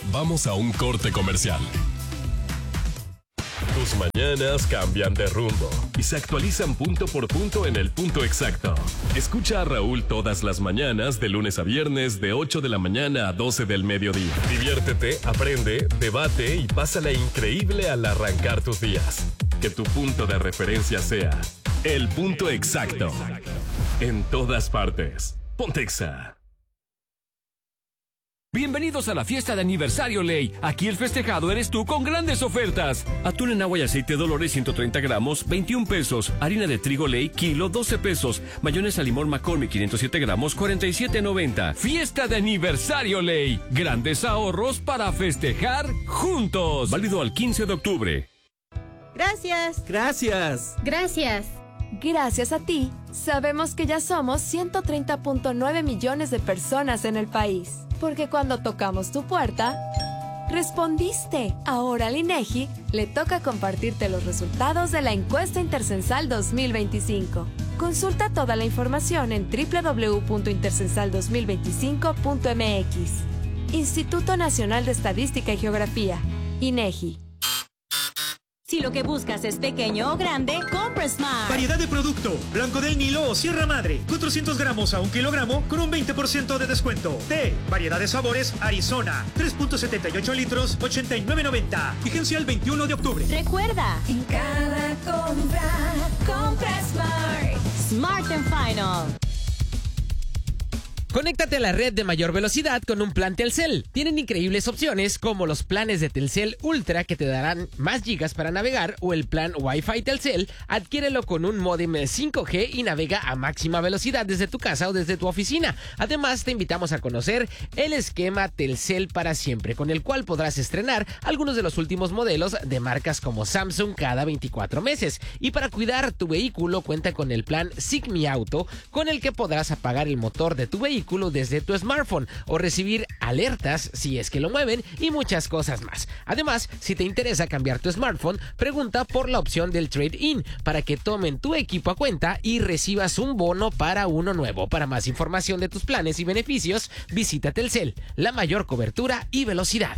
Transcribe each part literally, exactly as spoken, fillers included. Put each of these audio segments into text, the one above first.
Vamos a un corte comercial. Tus mañanas cambian de rumbo y se actualizan punto por punto en el punto exacto. Escucha a Raúl todas las mañanas de lunes a viernes de ocho de la mañana a doce del mediodía. Diviértete, aprende, debate y pásala increíble al arrancar tus días. Que tu punto de referencia sea el punto exacto. En todas partes. Pontexa. Bienvenidos a la fiesta de aniversario Ley. Aquí el festejado eres tú con grandes ofertas. Atún en agua y aceite Dolores ciento treinta gramos, veintiún pesos. Harina de trigo Ley, kilo, doce pesos. Mayonesa limón McCormick, quinientos siete gramos, cuarenta y siete noventa. Fiesta de aniversario Ley. Grandes ahorros para festejar juntos. Válido al quince de octubre. Gracias. Gracias. Gracias. Gracias a ti, sabemos que ya somos ciento treinta punto nueve millones de personas en el país. Porque cuando tocamos tu puerta, respondiste. Ahora al INEGI le toca compartirte los resultados de la encuesta intercensal dos mil veinticinco. Consulta toda la información en doble u doble u doble u punto intercensal dos mil veinticinco punto m x. Instituto Nacional de Estadística y Geografía, INEGI. Si lo que buscas es pequeño o grande, compra Smart. Variedad de producto. Blanco del Nilo o Sierra Madre. cuatrocientos gramos a un kilogramo con un veinte por ciento de descuento. Té. Variedad de sabores Arizona. tres punto setenta y ocho litros, ochenta y nueve noventa. Vigencia el veintiuno de octubre. Recuerda, en cada compra, compra Smart. Smart and Final. Conéctate a la red de mayor velocidad con un plan Telcel. Tienen increíbles opciones como los planes de Telcel Ultra que te darán más gigas para navegar o el plan Wi-Fi Telcel. Adquiérelo con un módem cinco G y navega a máxima velocidad desde tu casa o desde tu oficina. Además, te invitamos a conocer el esquema Telcel para siempre, con el cual podrás estrenar algunos de los últimos modelos de marcas como Samsung cada veinticuatro meses. Y para cuidar tu vehículo, cuenta con el plan Sigmi Auto, con el que podrás apagar el motor de tu vehículo desde tu smartphone o recibir alertas si es que lo mueven y muchas cosas más. Además, si te interesa cambiar tu smartphone, pregunta por la opción del trade-in para que tomen tu equipo a cuenta y recibas un bono para uno nuevo. Para más información de tus planes y beneficios, visita Telcel, la mayor cobertura y velocidad.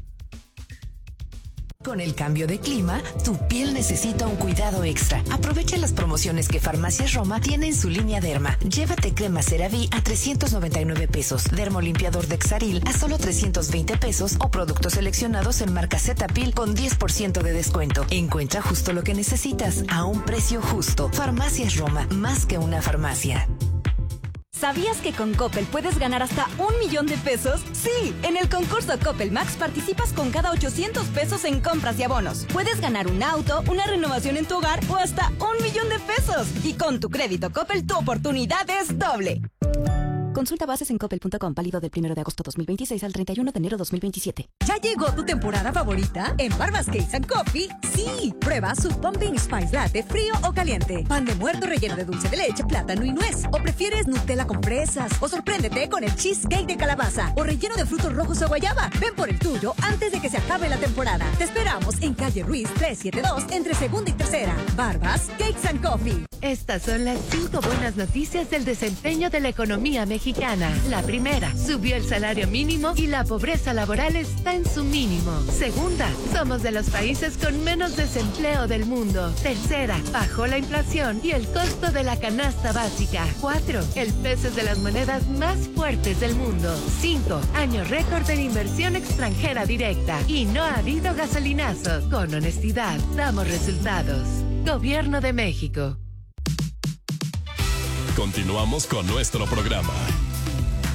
Con el cambio de clima, tu piel necesita un cuidado extra. Aprovecha las promociones que Farmacias Roma tiene en su línea Derma. Llévate crema CeraVe a trescientos noventa y nueve pesos, dermolimpiador Dexaril a solo trescientos veinte pesos o productos seleccionados en marca Cetaphil con diez por ciento de descuento. Encuentra justo lo que necesitas a un precio justo. Farmacias Roma, más que una farmacia. ¿Sabías que con Coppel puedes ganar hasta un millón de pesos? Sí, en el concurso Coppel Max participas con cada ochocientos pesos en compras y abonos. Puedes ganar un auto, una renovación en tu hogar o hasta un millón de pesos. Y con tu crédito Coppel tu oportunidad es doble. Consulta bases en coppel punto com, válido del primero de agosto dos mil veintiséis al treinta y uno de enero dos mil veintisiete. ¿Ya llegó tu temporada favorita? En Barbas Cakes and Coffee, sí. Prueba su Pumping Spice Latte frío o caliente. Pan de muerto relleno de dulce de leche, plátano y nuez. ¿O prefieres Nutella con fresas? ¿O sorpréndete con el cheesecake de calabaza? ¿O relleno de frutos rojos o guayaba? Ven por el tuyo antes de que se acabe la temporada. Te esperamos en calle Ruiz trescientos setenta y dos, entre segunda y tercera. Barbas Cakes and Coffee. Estas son las cinco buenas noticias del desempeño de la economía mexicana. La primera, subió el salario mínimo y la pobreza laboral está en su mínimo. Segunda, somos de los países con menos desempleo del mundo. Tercera, bajó la inflación y el costo de la canasta básica. Cuatro, el peso es de las monedas más fuertes del mundo. Cinco, año récord de inversión extranjera directa. Y no ha habido gasolinazos. Con honestidad, damos resultados. Gobierno de México. Continuamos con nuestro programa.